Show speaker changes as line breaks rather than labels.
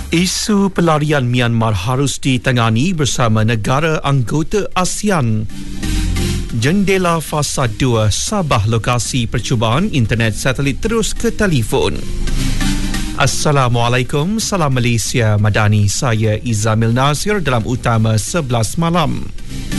Isu pelarian Myanmar harus ditangani bersama negara anggota ASEAN. Jendela Fasa 2 Sabah lokasi percubaan internet satelit terus ke telefon. Assalamualaikum, salam Malaysia Madani. Saya Izamil Nasir dalam utama 11 malam.